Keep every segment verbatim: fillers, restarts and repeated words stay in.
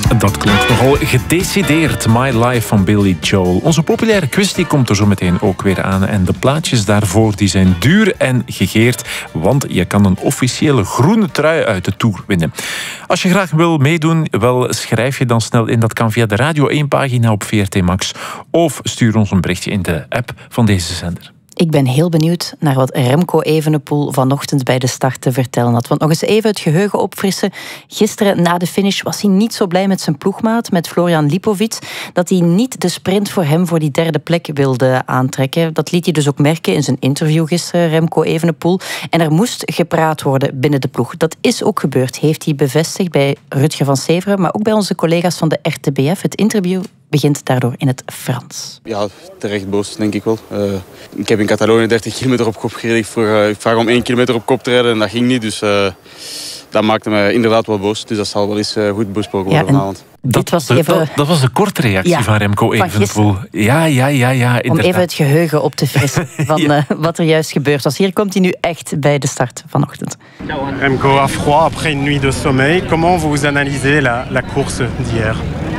Dat klonk nogal gedecideerd. My Life van Billy Joel. Onze populaire quiz die komt er zo meteen ook weer aan. En de plaatjes daarvoor die zijn duur en gegeerd. Want je kan een officiële groene trui uit de Tour winnen. Als je graag wil meedoen, wel schrijf je dan snel in. Dat kan via de Radio één pagina op V R T Max. Of stuur ons een berichtje in de app van deze zender. Ik ben heel benieuwd naar wat Remco Evenepoel vanochtend bij de start te vertellen had. Want nog eens even het geheugen opfrissen. Gisteren na de finish was hij niet zo blij met zijn ploegmaat, met Florian Lipovic, dat hij niet de sprint voor hem voor die derde plek wilde aantrekken. Dat liet hij dus ook merken in zijn interview gisteren, Remco Evenepoel. En er moest gepraat worden binnen de ploeg. Dat is ook gebeurd, heeft hij bevestigd bij Rutger van Severen, maar ook bij onze collega's van de R T B F. Het interview begint daardoor in het Frans. Ja, terecht boos, denk ik wel. Uh, ik heb in Catalonië dertig kilometer op kop gereden. Ik vroeg, uh, ik vraag om één kilometer op kop te rijden en dat ging niet. Dus uh, dat maakte me inderdaad wel boos. Dus dat zal wel eens uh, goed besproken worden ja, vanavond. Dat was, even... dat, dat was de korte reactie ja, van Remco Evenepoel. Ja, ja, ja, ja. Inderdaad. Om even het geheugen op te frissen van ja. uh, wat er juist gebeurd was. Hier komt hij nu echt bij de start vanochtend. Remco, à froid, après une nuit de sommeil, comment vous analysez la, la course d'hier?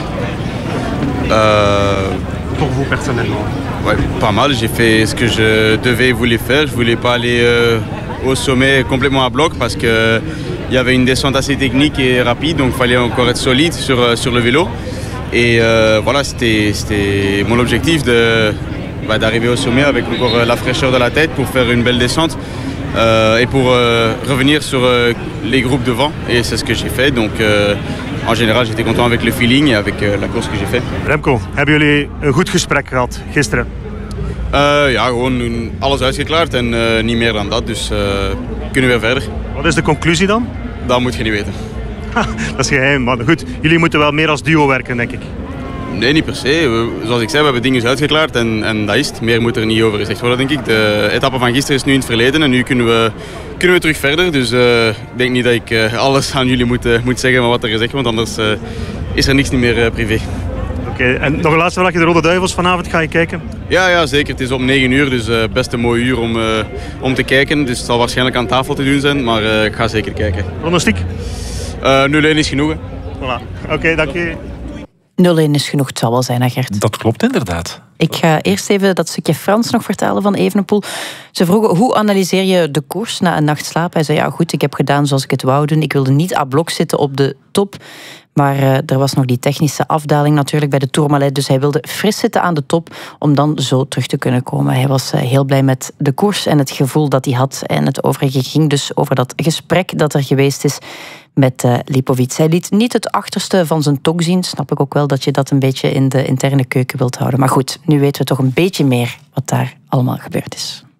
Euh, Pour vous personnellement? Ouais, pas mal. J'ai fait ce que je devais et voulais faire. Je voulais pas aller euh, au sommet complètement à bloc parce que il y avait une descente assez technique et rapide, donc il fallait encore être solide sur sur le vélo. Et euh, voilà, c'était c'était mon objectif de bah, d'arriver au sommet avec encore la fraîcheur de la tête pour faire une belle descente euh, et pour euh, revenir sur euh, les groupes devant. Et c'est ce que j'ai fait. Donc euh, en général, j'étais content avec le feeling et avec euh, la course que j'ai fait. Remco, hebben jullie een goed gesprek gehad gisteren? Uh, ja, gewoon alles uitgeklaard en uh, niet meer dan dat. Dus uh, kunnen we weer verder. Wat is de conclusie dan? Dat moet je niet weten. Ha, dat is geheim, maar goed. Jullie moeten wel meer als duo werken, denk ik. Nee, niet per se. We, zoals ik zei, we hebben dingen uitgeklaard en, en dat is het. Meer moet er niet over gezegd worden, denk ik. De etappe van gisteren is nu in het verleden en nu kunnen we, kunnen we terug verder. Dus uh, ik denk niet dat ik uh, alles aan jullie moet, uh, moet zeggen van wat er gezegd wordt, want anders uh, is er niks niet meer uh, privé. Oké, okay, en nog een laatste vraagje. De Rode Duivels vanavond, ga je kijken? Ja, ja, zeker. Het is om negen uur, dus uh, best een mooi uur om, uh, om te kijken. Dus het zal waarschijnlijk aan tafel te doen zijn, maar uh, ik ga zeker kijken. Pronostiek? Uh, nul één is genoeg. Voilà. Oké, okay, dank je. nul één is genoeg, het zal wel zijn, hè, Gert? Dat klopt inderdaad. Ik ga eerst even dat stukje Frans nog vertalen van Evenepoel. Ze vroegen, hoe analyseer je de koers na een nacht slaap? Hij zei, ja goed, ik heb gedaan zoals ik het wou doen. Ik wilde niet à blok zitten op de top. Maar uh, er was nog die technische afdaling natuurlijk bij de Tourmalet. Dus hij wilde fris zitten aan de top om dan zo terug te kunnen komen. Hij was uh, heel blij met de koers en het gevoel dat hij had. En het overige ging dus over dat gesprek dat er geweest is met uh, Lipovic. Hij liet niet het achterste van zijn tong zien. Snap ik ook wel dat je dat een beetje in de interne keuken wilt houden. Maar goed, nu weten we toch een beetje meer wat daar allemaal gebeurd is.